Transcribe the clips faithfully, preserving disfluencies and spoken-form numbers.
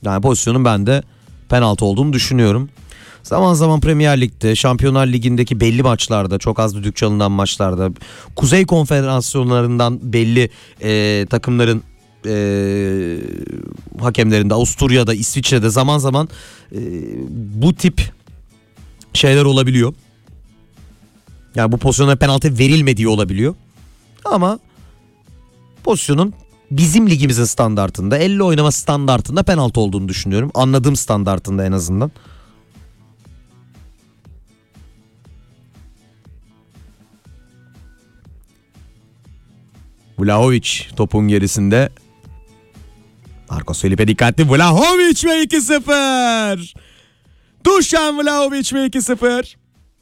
Yani pozisyonun ben de penaltı olduğunu düşünüyorum. Zaman zaman Premier Lig'de, Şampiyonlar Ligi'ndeki belli maçlarda, çok az düdük çalınan maçlarda, Kuzey Konfederasyonlarından belli e, takımların e, hakemlerinde, Avusturya'da, İsviçre'de zaman zaman e, bu tip şeyler olabiliyor. Yani bu pozisyona penaltı verilmediği olabiliyor. Ama pozisyonun bizim ligimizin standartında, elle oynama standartında penaltı olduğunu düşünüyorum. Anladığım standartında en azından. Vlahovic topun gerisinde. Marcos Felipe dikkatli. Vlahovic ve iki sıfır. Dušan Vlahovic ve iki sıfır.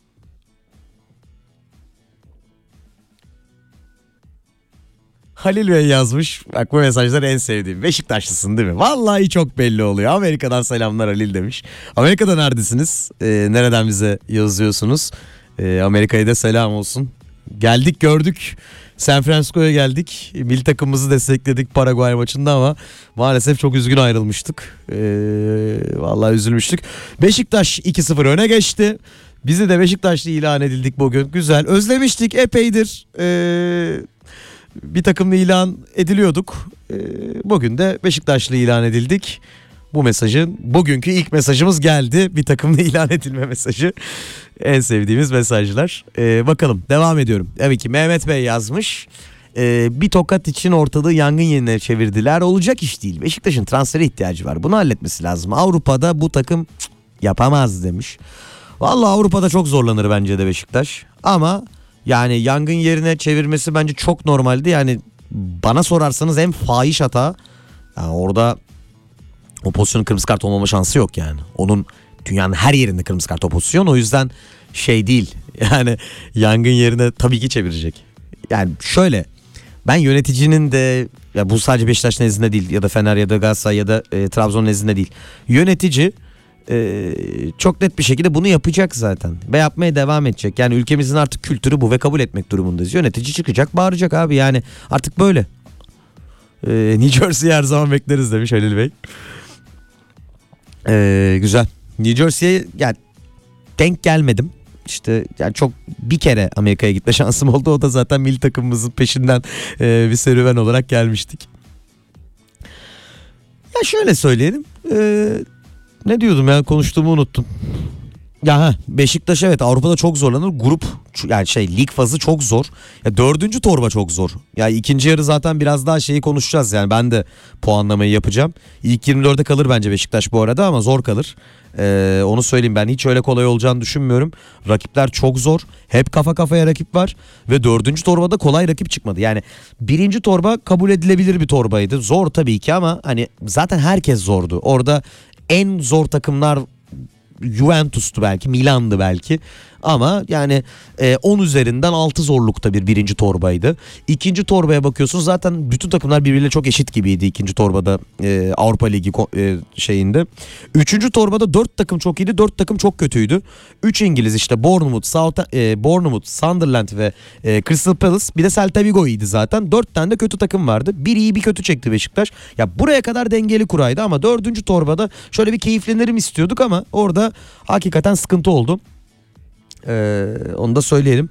Halil Bey yazmış. Bak bu mesajlar en sevdiğim. Beşiktaşlısın değil mi? Vallahi çok belli oluyor. Amerika'dan selamlar Halil demiş. Amerika'da neredesiniz? Ee, nereden bize yazıyorsunuz? Ee, Amerika'ya da selam olsun. Geldik gördük. San Francisco'ya geldik. Milli takımımızı destekledik Paraguay maçında ama maalesef çok üzgün ayrılmıştık. Ee, vallahi üzülmüştük. Beşiktaş iki sıfır öne geçti. Bizi de Beşiktaşlı ilan edildik bugün. Güzel. Özlemiştik epeydir. Ee, bir takımla ilan ediliyorduk. Ee, bugün de Beşiktaşlı ilan edildik. Bu mesajın bugünkü ilk mesajımız geldi. Bir takımla ilan edilme mesajı. En sevdiğimiz mesajlar. Ee, bakalım devam ediyorum. Tabii ki Mehmet Bey yazmış. Ee, bir tokat için ortalığı yangın yerine çevirdiler. Olacak iş değil. Beşiktaş'ın transfere ihtiyacı var. Bunu halletmesi lazım. Avrupa'da bu takım cık, yapamaz demiş. Vallahi Avrupa'da çok zorlanır bence de Beşiktaş. Ama yani yangın yerine çevirmesi bence çok normaldi. Yani bana sorarsanız en fahiş hata. Yani orada o pozisyonun kırmızı kart olmama şansı yok yani. Onun dünyanın her yerinde kırmızı kart o pozisyon. O yüzden şey değil. Yani yangın yerine tabii ki çevirecek. Yani şöyle, ben yöneticinin de, ya bu sadece Beşiktaş nezdinde değil ya da Fener ya da Galatasaray ya da e, Trabzon nezdinde değil. Yönetici e, çok net bir şekilde bunu yapacak zaten ve yapmaya devam edecek. Yani ülkemizin artık kültürü bu ve kabul etmek durumundayız. Yönetici çıkacak, bağıracak abi, yani artık böyle. E, New Jersey'yi her zaman bekleriz demiş Halil Bey. Ee, güzel. New Jersey'ye yani denk gelmedim. İşte yani çok bir kere Amerika'ya gitme şansım oldu. O da zaten milli takımımızın peşinden e, bir serüven olarak gelmiştik. Ya şöyle söyleyelim. E, ne diyordum ya, konuştuğumu unuttum. Ya ha, Beşiktaş evet Avrupa'da çok zorlanır. Grup yani şey lig fazı çok zor. Ya dördüncü torba çok zor. Ya ikinci yarı zaten biraz daha şeyi konuşacağız. Yani ben de puanlamayı yapacağım. İlk yirmi dörde kalır bence Beşiktaş bu arada ama zor kalır. Ee, onu söyleyeyim, ben hiç öyle kolay olacağını düşünmüyorum. Rakipler çok zor. Hep kafa kafaya rakip var ve dördüncü torbada kolay rakip çıkmadı. Yani birinci torba kabul edilebilir bir torbaydı. Zor tabii ki ama hani zaten herkes zordu. Orada en zor takımlar Juventus'tu belki, Milan'dı belki ama yani e, on üzerinden altı zorlukta bir birinci torbaydı. İkinci torbaya bakıyorsunuz zaten bütün takımlar birbiriyle çok eşit gibiydi ikinci torbada e, Avrupa Ligi e, şeyinde. Üçüncü torbada dört takım çok iyiydi, dört takım çok kötüydü. Üç İngiliz işte Bournemouth, South, e, Bournemouth, Sunderland ve e, Crystal Palace, bir de Celta Vigo iyiydi zaten. Dört tane de kötü takım vardı. Bir iyi bir kötü çekti Beşiktaş. Ya buraya kadar dengeli kuraydı ama dördüncü torbada şöyle bir keyiflenelim istiyorduk ama orada hakikaten sıkıntı oldu. Ee, onu da söyleyelim.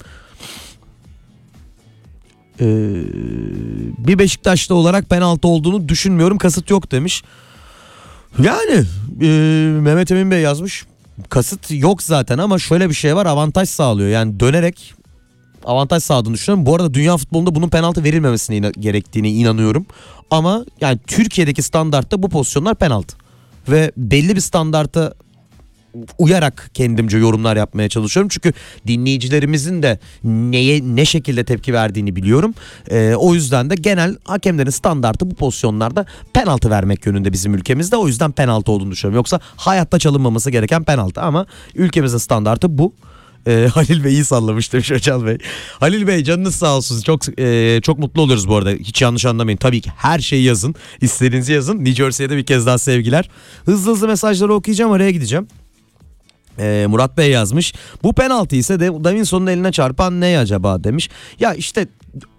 Ee, bir Beşiktaşlı olarak penaltı olduğunu düşünmüyorum. Kasıt yok demiş. Yani e, Mehmet Emin Bey yazmış. Kasıt yok zaten ama şöyle bir şey var, avantaj sağlıyor. Yani dönerek avantaj sağladığını düşünüyorum. Bu arada dünya futbolunda bunun penaltı verilmemesine ina- gerektiğine inanıyorum. Ama yani Türkiye'deki standartta bu pozisyonlar penaltı. Ve belli bir standarta uyarak kendimce yorumlar yapmaya çalışıyorum. Çünkü dinleyicilerimizin de neye ne şekilde tepki verdiğini biliyorum. Ee, o yüzden de genel hakemlerin standartı bu pozisyonlarda penaltı vermek yönünde bizim ülkemizde. O yüzden penaltı olduğunu düşünüyorum. Yoksa hayatta çalınmaması gereken penaltı ama ülkemizin standartı bu. Ee, Halil Bey iyi sallamış demiş Öcal Bey. Halil Bey canınız sağ olsun. Çok e, çok mutlu oluyoruz bu arada. Hiç yanlış anlamayın. Tabii ki her şeyi yazın. İstediğinizi yazın. New Jersey'ye de bir kez daha sevgiler. Hızlı hızlı mesajları okuyacağım. Araya gideceğim. Ee, Murat Bey yazmış. Bu penaltı ise de Davinson'un eline çarpan ne acaba demiş. Ya işte